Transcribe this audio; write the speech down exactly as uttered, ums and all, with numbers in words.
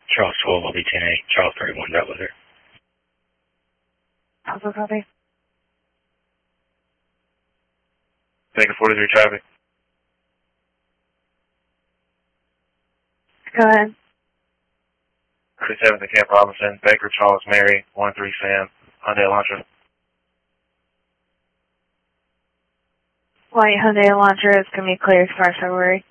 Charles twelve, I'll be ten eight. Charles thirty-one, dot weather. Also copy. Baker forty-three traffic. Go ahead. thirty-seventh at Camp Robinson, Baker Charles Mary, one three Sam, Hyundai Elantra. White Hyundai Elantra is going to be cleared for February.